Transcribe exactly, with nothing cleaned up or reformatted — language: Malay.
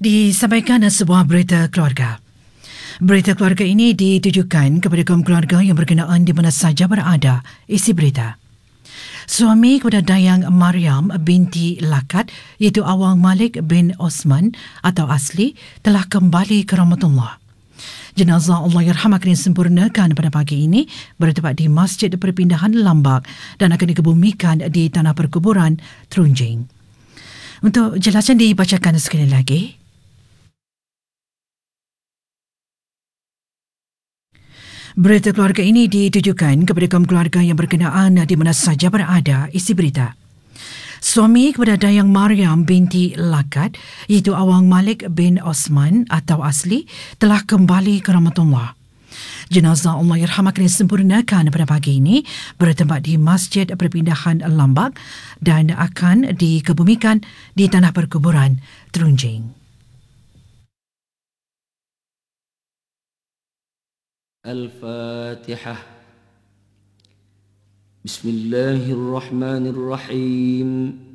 Disampaikan sebuah berita keluarga. Berita keluarga ini ditujukan kepada kaum keluarga yang berkenaan di mana saja berada. Isi berita. Suami kepada Dayang Mariam binti Lakat iaitu Awang Malik bin Osman atau Asli telah kembali ke rahmatullah. Jenazah Allahyarham akan disempurnakan pada pagi ini bertempat di Masjid Perpindahan Lambak dan akan dikebumikan di Tanah Perkuburan Trunjing. Untuk jelasan dibacakan sekali lagi. Berita keluarga ini ditujukan kepada kaum keluarga yang berkenaan di mana saja berada. Isi berita. Suami kepada Dayang Mariam binti Lakat iaitu Awang Malik bin Osman atau Asli telah kembali ke rahmatullah. Jenazah Allahyarham akan disempurnakan pada pagi ini bertempat di Masjid Perpindahan Lambak dan akan dikebumikan di Tanah Perkuburan Trunjing. الفاتحة. بسم الله الرحمن الرحيم.